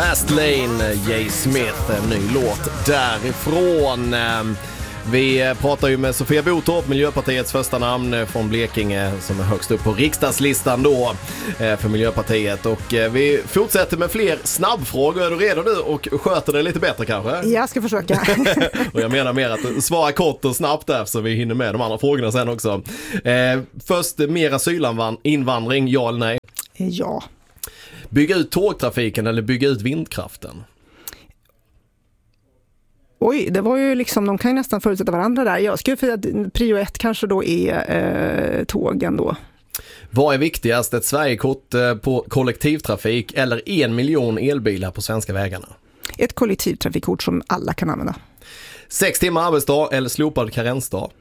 Fast Lane, Jay Smith, en ny låt därifrån. Vi pratar ju med Sofia Botorp, Miljöpartiets första namn från Blekinge, som är högst upp på riksdagslistan då för Miljöpartiet. Och vi fortsätter med fler snabbfrågor. Är du redo nu och sköter det lite bättre kanske? Jag ska försöka. Och jag menar mer att svara kort och snabbt där så vi hinner med de andra frågorna sen också. Först, mer asylinvandring, ja eller nej? Ja. Bygga ut tågtrafiken eller bygga ut vindkraften? Oj, det var ju liksom, de kan ju nästan förutsätta varandra där. Jag skulle säga att prio 1 kanske då är tågen då. Vad är viktigast, ett Sverigekort på kollektivtrafik eller 1 miljon elbilar på svenska vägarna? Ett kollektivtrafikkort som alla kan använda. 6 timmar arbetsdag eller slopad karensdag?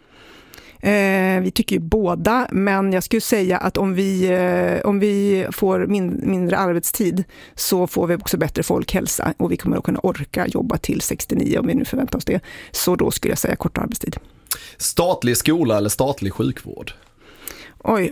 Vi tycker ju båda, men jag skulle säga att om vi får mindre arbetstid så får vi också bättre folkhälsa och vi kommer att kunna orka jobba till 69 om vi nu förväntar oss det. Så då skulle jag säga kortare arbetstid. Statlig skola eller statlig sjukvård? Oj,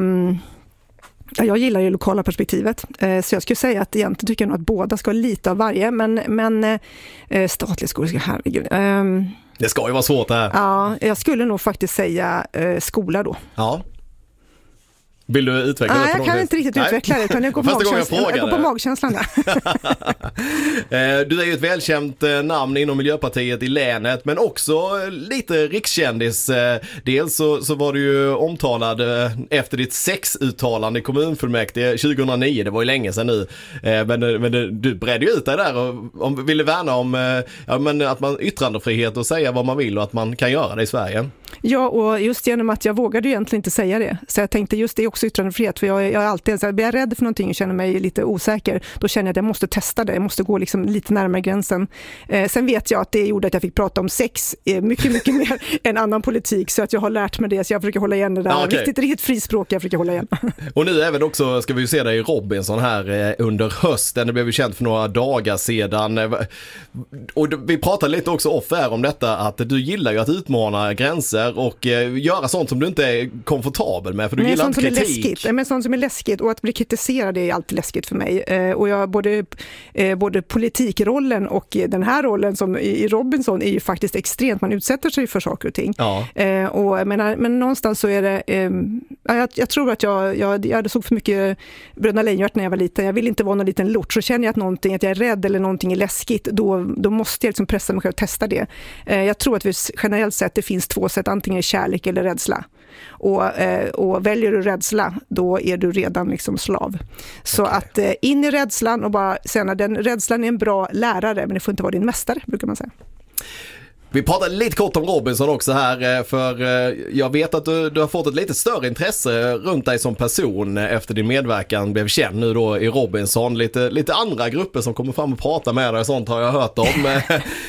jag gillar ju lokala perspektivet, så jag skulle säga att egentligen tycker jag nog att båda ska ha lite av varje, men statlig skola, herregud. Det ska ju vara svårt det här. Ja, jag skulle nog faktiskt säga skola då. Ja. Vill du utveckla det? Jag kan inte riktigt utveckla det, utan jag går på magkänslan där. Du är ju ett välkänt namn inom Miljöpartiet i länet, men också lite rikskändis. Dels så var du ju omtalad efter ditt sexuttalande i kommunfullmäktige 2009. Det var ju länge sedan nu. Men du bredde ju ut dig där och ville värna om att man yttrandefrihet och säga vad man vill och att man kan göra det i Sverige. Ja, och just genom att jag vågade ju egentligen inte säga det. Så jag tänkte just det är också yttrandefrihet, för jag är alltid så här, blir jag rädd för någonting och känner mig lite osäker, då känner jag att jag måste testa det. Jag måste gå liksom lite närmare gränsen. Sen vet jag att det gjorde att jag fick prata om sex mycket, mycket mer än annan politik, så att jag har lärt mig det, så jag försöker hålla igen det där. Riktigt frispråk jag försöker hålla igen. Och nu även också ska vi ju se dig i Robinson här under hösten. Det blev ju känt för några dagar sedan. Och vi pratade lite också off här om detta, att du gillar ju att utmana gränser och göra sånt som du inte är komfortabel med, för du gillar inte kritik. Men sånt som är läskigt, och att bli kritiserad är alltid läskigt för mig. Och jag både politikrollen och den här rollen som i Robinson är ju faktiskt extremt, man utsätter sig för saker och ting. Ja. Men någonstans så är det jag tror att jag såg för mycket Bröderna Lejonhjärta när jag var liten. Jag vill inte vara någon liten lort, så känner jag att jag är rädd eller någonting är läskigt, då måste jag liksom pressa mig själv och testa det. Jag tror att vi generellt sett det finns 2 sätt, antingen kärlek eller rädsla. Och väljer du rädsla, då är du redan liksom slav. Så att in i rädslan och bara sen, den rädslan är en bra lärare, men det får inte vara din mästare, brukar man säga. Vi pratade lite kort om Robinson också här, för jag vet att du har fått ett lite större intresse runt dig som person efter din medverkan blev känd nu då i Robinson. Lite andra grupper som kommer fram och pratar med dig och sånt har jag hört om.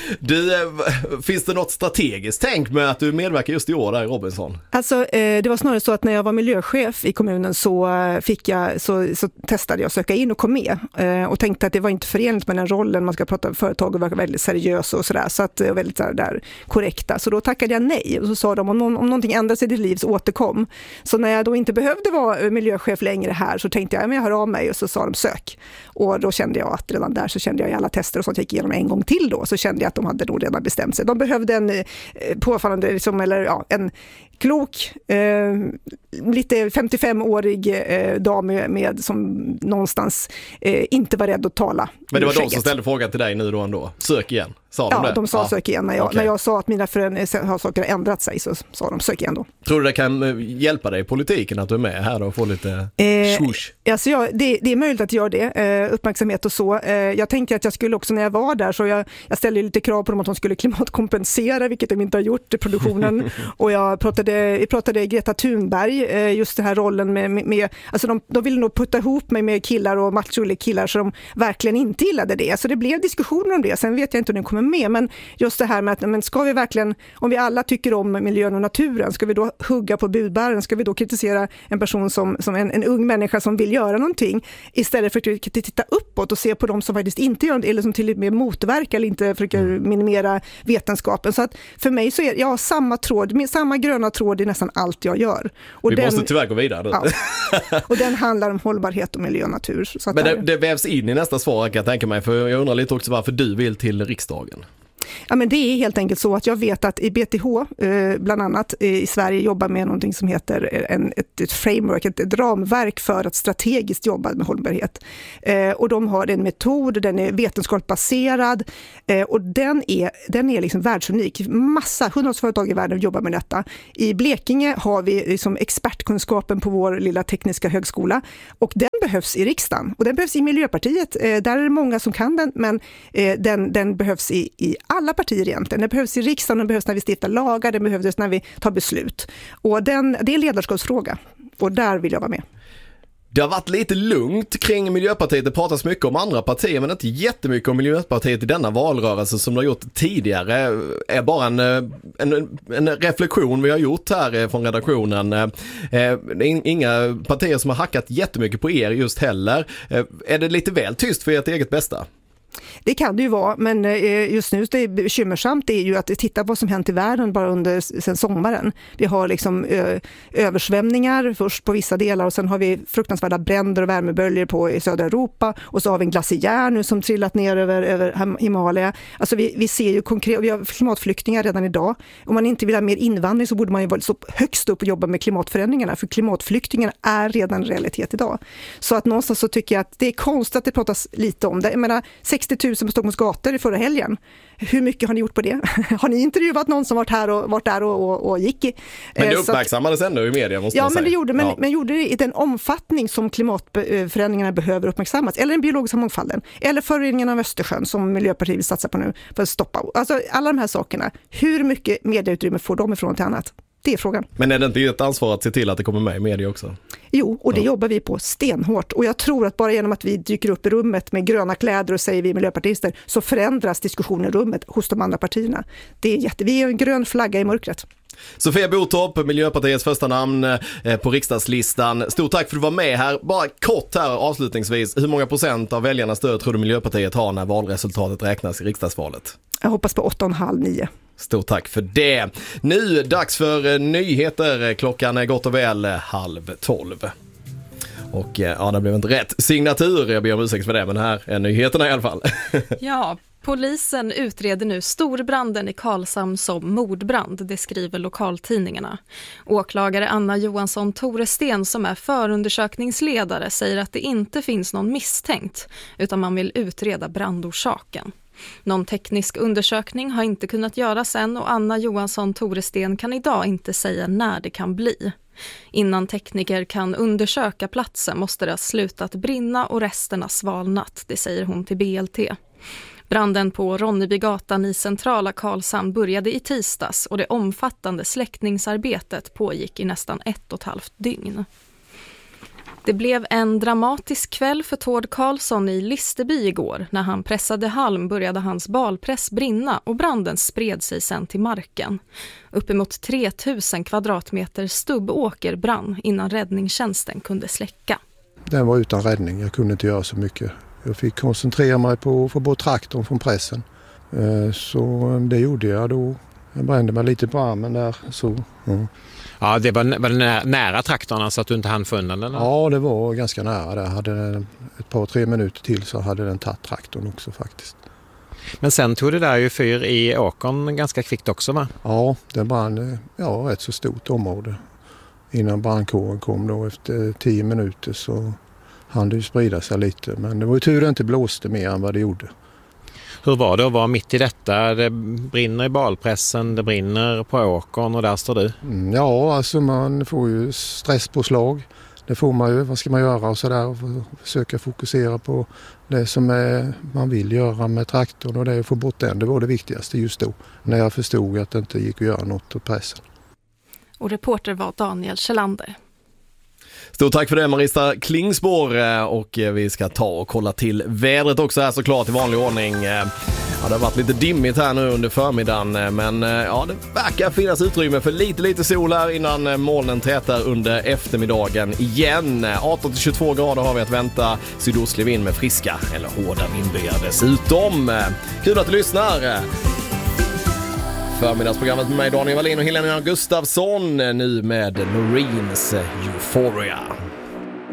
Finns det något strategiskt tänk med att du medverkar just i år där i Robinson? Alltså, det var snarare så att när jag var miljöchef i kommunen så testade jag att söka in och kom med. Och tänkte att det var inte förenligt med den rollen, man ska prata företag och vara väldigt seriös och sådär. Så att väldigt så där korrekta. Så då tackade jag nej. Och så sa de, om någonting ändras i ditt liv så återkom. Så när jag då inte behövde vara miljöchef längre här så tänkte jag, men jag hör av mig, och så sa de sök. Och då kände jag att redan där så kände jag i alla tester och sånt jag gick igenom en gång till då, så kände jag att de hade då redan bestämt sig. De behövde en påfallande liksom, en klok, lite 55-årig dam med som någonstans inte var rädd att tala. Men det var de som ställde frågan till dig nu då ändå. Sök igen. De sa sök igen. När jag sa att mina saker har ändrat sig, så sa de sök igen då. Tror du det kan hjälpa dig i politiken att du är med här och få lite swoosh? Alltså det är möjligt att göra det, uppmärksamhet och så. Jag tänkte att jag skulle också, när jag var där, så jag ställde lite krav på dem att de skulle klimatkompensera, vilket de inte har gjort i produktionen. Och jag pratade Greta Thunberg, just den här rollen med alltså de ville nog putta ihop mig med killar och macho-killar så de verkligen inte gillade det. Så det blev diskussioner om det. Sen vet jag inte om den kommer med, men just det här med att, men ska vi verkligen, om vi alla tycker om miljön och naturen, ska vi då hugga på budbären? Ska vi då kritisera en person som en ung människa som vill göra någonting, istället för att titta uppåt och se på dem som faktiskt inte gör det, eller som till och med motverkar eller inte försöker minimera vetenskapen? Så att för mig så är samma tråd, samma gröna tråd i nästan allt jag gör. Och vi måste tyvärr gå vidare. Ja. Och den handlar om hållbarhet och miljö och natur. Så men det vävs in i nästa svar, kan jag tänka mig, för jag undrar lite också varför du vill till riksdagen. Ja, men det är helt enkelt så att jag vet att i BTH, bland annat i Sverige, jobbar med någonting som heter ett framework, ett ramverk för att strategiskt jobba med hållbarhet. Och de har en metod, den är vetenskapsbaserad och den är liksom världsunik. Hundratals företag i världen jobbar med detta. I Blekinge har vi liksom expertkunskapen på vår lilla tekniska högskola och den behövs i riksdagen och den behövs i Miljöpartiet. Där är det många som kan den, men den behövs i alla partier egentligen. Den behövs i riksdagen, den behövs när vi stiftar lagar, den behövs när vi tar beslut. Och det är en ledarskapsfråga och där vill jag vara med. Det har varit lite lugnt kring Miljöpartiet. Det pratas mycket om andra partier men inte jättemycket om Miljöpartiet i denna valrörelse som det har gjort tidigare. Är bara en reflektion vi har gjort här från redaktionen. Inga partier som har hackat jättemycket på er just heller. Är det lite väl tyst för ert eget bästa? Det kan det ju vara, men just nu det är bekymmersamt det är ju att titta på vad som hänt i världen bara sen sommaren. Vi har liksom översvämningar först på vissa delar och sen har vi fruktansvärda bränder och värmeböljor i södra Europa och så har vi en glaciär nu som trillat ner över Himalaya. Alltså vi ser ju konkret, vi har klimatflyktingar redan idag. Om man inte vill ha mer invandring så borde man ju vara så högst upp och jobba med klimatförändringarna, för klimatflyktingarna är redan en realitet idag. Så att någonstans så tycker jag att det är konstigt att det pratas lite om det. Jag menar, 60 000 på Stockholms gator i förra helgen. Hur mycket har ni gjort på det? Har ni intervjuat någon som varit där och gick i? Men det uppmärksammades ändå i media, måste man säga. Men det gjorde, men gjorde det i den omfattning som klimatförändringarna behöver uppmärksammas. Eller den biologiska mångfalden. Eller föroreningen av Östersjön som Miljöpartiet vill satsa på nu för att stoppa. Alltså alla de här sakerna. Hur mycket medieutrymme får de ifrån till annat? Det är frågan. Men är det inte ett ansvar att se till att det kommer med i media också? Jo, och det jobbar vi på stenhårt. Och jag tror att bara genom att vi dyker upp i rummet med gröna kläder och säger vi miljöpartister så förändras diskussionen i rummet hos de andra partierna. Vi är en grön flagga i mörkret. Sofia Botorp, Miljöpartiets första namn på riksdagslistan. Stort tack för att du var med här. Bara kort här avslutningsvis. Hur många procent av väljarnas stöd tror du Miljöpartiet har när valresultatet räknas i riksdagsvalet? Jag hoppas på 8,5-9. Stort tack för det. Nu dags för nyheter. Klockan är gott och väl 11:30. Och ja, det blev inte rätt signatur. Jag ber om ursäkt för det, men här är nyheterna i alla fall. Ja, polisen utreder nu storbranden i Karlshamn som mordbrand, det skriver lokaltidningarna. Åklagare Anna Johansson Toresten som är förundersökningsledare säger att det inte finns någon misstänkt utan man vill utreda brandorsaken. Någon teknisk undersökning har inte kunnat göras än och Anna Johansson Toresten kan idag inte säga när det kan bli. Innan tekniker kan undersöka platsen måste det ha slutat brinna och resterna svalnat, det säger hon till BLT. Branden på Ronnebygatan i centrala Karlshamn började i tisdags och det omfattande släckningsarbetet pågick i nästan 1,5 dygn. Det blev en dramatisk kväll för Tord Karlsson i Listerby igår. När han pressade halm började hans balpress brinna och branden spred sig sen till marken. Uppemot 3000 kvadratmeter stubbåker brann innan räddningstjänsten kunde släcka. Den var utan räddning, jag kunde inte göra så mycket. Jag fick koncentrera mig på att få bort traktorn från pressen. Så det gjorde jag då. Jag brände mig lite på armen där. Så, ja. Ja, det var nära traktorn så att du inte hann få undan den? Ja, det var ganska nära. Där hade ett par 3 minuter till så hade den tagit traktorn också faktiskt. Men sen tog det där ju fyr i åkern ganska kvickt också, va? Ja, det brann ett så stort område. Innan brandkåren kom då efter 10 minuter så hann det ju sprida sig lite. Men det var ju tur att det inte blåste mer än vad det gjorde. Hur var det att vara mitt i detta? Det brinner i balpressen, det brinner på åkern och där står du. Ja, alltså man får ju stresspåslag. Det får man ju, vad ska man göra och sådär. Försöka fokusera på det som man vill göra med traktorn och det är att få bort den. Det var det viktigaste just då. När jag förstod att det inte gick att göra något åt pressen. Och reporter var Daniel Kjellander. Stort tack för det Marista Klingsborg och vi ska ta och kolla till vädret också här såklart i vanlig ordning. Ja, det har varit lite dimmigt här nu under förmiddagen men ja, det verkar finnas utrymme för lite sol här innan molnen tätar under eftermiddagen igen. 18-22 grader har vi att vänta, sydostlig vind med friska eller hårda vindbyar dessutom. Kul att du lyssnar! Förmiddagsprogrammet med mig Daniel Wallin och Helena Gustafsson, nu med Noreens Euphoria.